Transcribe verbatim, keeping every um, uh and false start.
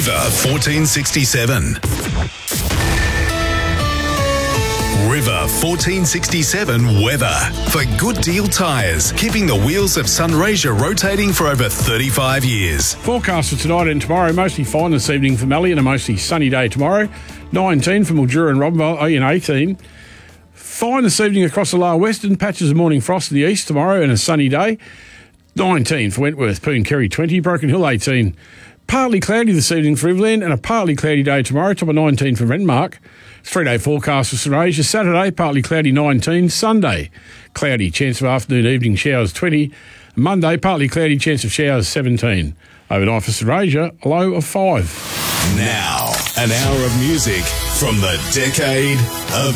River fourteen sixty-seven. River fourteen sixty-seven weather. For Good Deal Tyres, keeping the wheels of Sunraysia rotating for over thirty-five years. Forecast for tonight and tomorrow, mostly fine this evening for Mallee and a mostly sunny day tomorrow. nineteen for Mildura and Robinvale, and eighteen. Fine this evening across the lower western, patches of morning frost in the east tomorrow and a sunny day. nineteen for Wentworth, Poon, Kerry twenty, Broken Hill eighteen. Partly cloudy this evening for Riverland and a partly cloudy day tomorrow, top of nineteen for Renmark. Three-day forecast for Sunraysia. Saturday, partly cloudy nineteen. Sunday, cloudy, chance of afternoon, evening showers twenty. Monday, partly cloudy, chance of showers seventeen. Overnight for Sunraysia, a low of five. Now, an hour of music from the decade of